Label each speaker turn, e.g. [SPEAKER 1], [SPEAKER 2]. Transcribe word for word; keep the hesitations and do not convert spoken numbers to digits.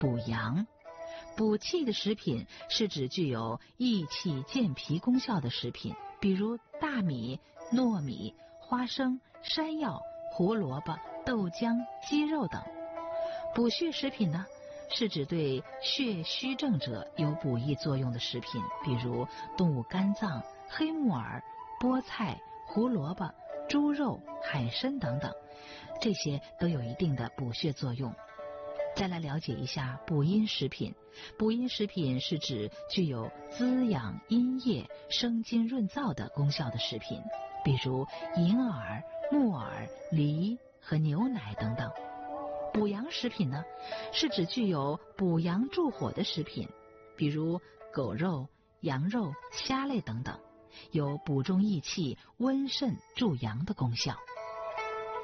[SPEAKER 1] 补阳。补气的食品是指具有益气健脾功效的食品，比如大米、糯米、花生、山药、胡萝卜、豆浆、鸡肉等。补血食品呢，是指对血虚症者有补益作用的食品，比如动物肝脏、黑木耳、菠菜、胡萝卜、猪肉、海参等等，这些都有一定的补血作用。再来了解一下补阴食品。补阴食品是指具有滋养阴液、生津润燥的功效的食品，比如银耳、木耳、梨和牛奶等等。补阳食品呢，是指具有补阳助火的食品，比如狗肉、羊肉、虾类等等，有补中益气、温肾助阳的功效。